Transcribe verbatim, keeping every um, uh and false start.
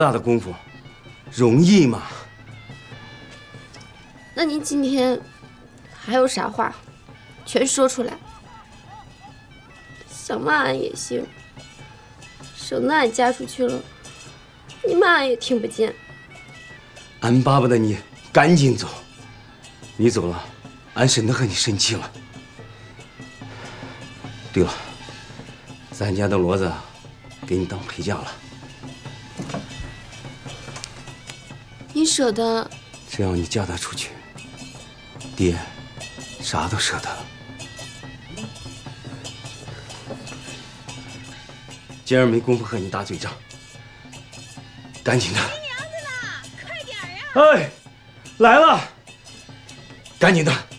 大的功夫，容易吗？ 那您今天还有啥话，全说出来。想骂俺也行，省得俺嫁出去了，你骂俺也听不见。 俺巴不得你赶紧走，你走了，俺省得和你生气了。对了，咱家的骡子给你当陪嫁了。 你舍得？ 只要你嫁她出去，爹啥都舍得。今儿没工夫和你打嘴仗，赶紧的。 新娘子啦，快点呀！ 哎，来了，赶紧的。